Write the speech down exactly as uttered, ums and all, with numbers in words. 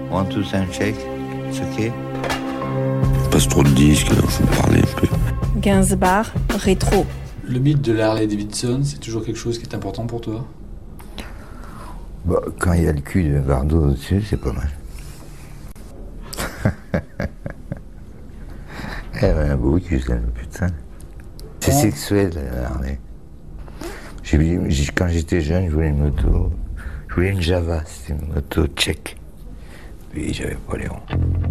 One, two, sound check. It's okay. Il passe trop de disques, il faut parler un peu. Gainsbourg, rétro. Le mythe de la Harley Davidson, c'est toujours quelque chose qui est important pour toi? Bah, quand il y a le cul de Bardot au-dessus, c'est pas mal. Elle a un beau cul, celle, putain. C'est Oh. sexuel, la Harley. J'ai, j'ai, quand j'étais jeune, je voulais une moto. Je voulais une Java, c'était une moto tchèque. Puis j'avais pas les ronds.